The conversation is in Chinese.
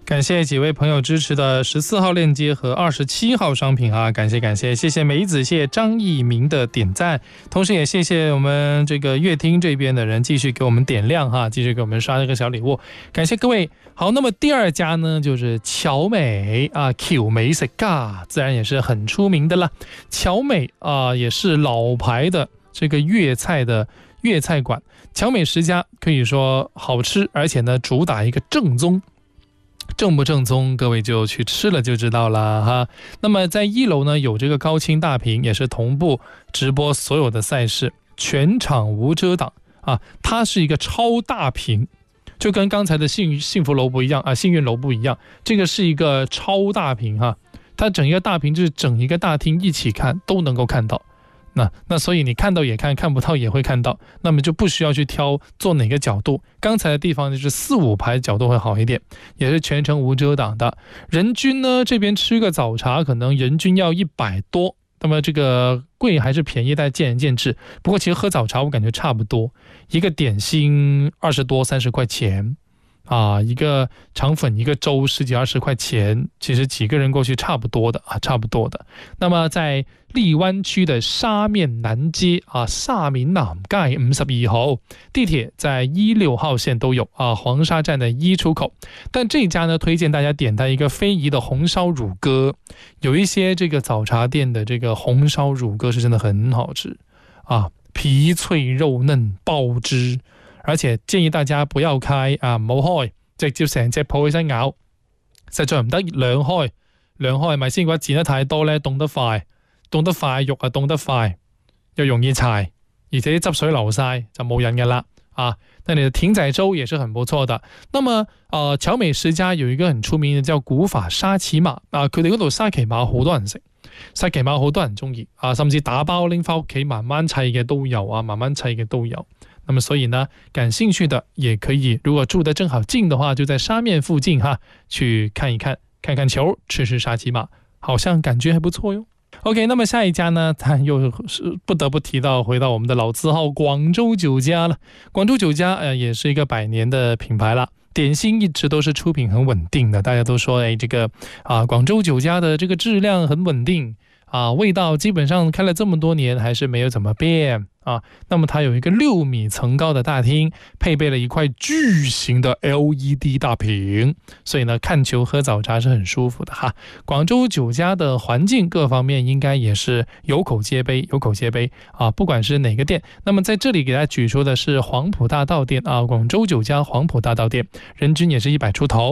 感谢几位朋友支持的14号链接和27号商品啊，感谢，谢谢梅子，谢谢张义明的点赞，同时也谢谢我们这个乐听这边的人继续给我们点亮哈，继续给我们刷这个小礼物，感谢各位。好，那么第二家呢就是巧美啊，巧美食家自然也是很出名的啦。巧美啊也是老牌的这个粤菜馆，巧美食家可以说好吃，而且呢主打一个正宗。正不正宗，各位就去吃了就知道了哈。那么在1楼呢有这个高清大屏，也是同步直播所有的赛事，全场无遮挡啊。它是一个超大屏，就跟刚才的幸福楼不一样啊，幸运楼不一样，这个是一个超大屏哈。它整一个大屏就是整一个大厅一起看都能够看到。那所以你看到也看，看不到也会看到，那么就不需要去挑坐哪个角度。刚才的地方就是4、5排角度会好一点，也是全程无遮挡的。人均呢这边吃个早茶可能人均要100多，那么这个贵还是便宜但见仁见智。不过其实喝早茶我感觉差不多，一个点心20多30块钱。啊，一个肠粉一个粥10几20块钱，其实几个人过去差不多的啊，差不多的。那么在荔湾区的沙面南街啊，沙面南街52號，地铁在16號線都有啊，黃沙站的1出口。但这家呢，推荐大家点它一个非遗的红烧乳鸽，有一些这个早茶店的这个红烧乳鸽是真的很好吃啊，皮脆肉嫩爆汁。而且建議大家不要開啊，唔好開，直接成隻抱起身咬，實在唔得兩開係咪先？嘅話剪得太多咧，凍得快，肉啊凍得快，又容易柴，而且汁水流晒就冇癮嘅啦啊！那你的艇仔粥也是很不錯的。那麼巧美食家有一個很出名的叫古法沙琪瑪啊，佢哋嗰度沙琪瑪好多人食，沙琪瑪好多人中意啊，甚至打包拎翻屋企慢慢砌嘅都有啊，慢慢砌嘅都有。那麼所以呢，感興趣的也可以，如果住得正好近的話，就在沙面附近哈，去看一看，看看球，吃吃沙琪瑪，好像感覺還不錯喲。OK， 那麼下一家呢，它又是不得不提到回到我們的老字號廣州酒家了。廣州酒家也是一個100年的品牌了，點心一直都是出品很穩定的，大家都說這個廣州酒家的這個質量很穩定啊，味道基本上開了這麼多年還是沒有怎麼變啊。那麼它有一個6米層高的大廳，配備了一塊巨型的 LED 大屏，所以呢看球喝早茶是很舒服的哈。廣州酒家的環境各方面應該也是有口皆碑啊，不管是哪個店。那麼在這裡給大家舉出的是黃埔大道店啊，廣州酒家黃埔大道店，人均也是100出頭。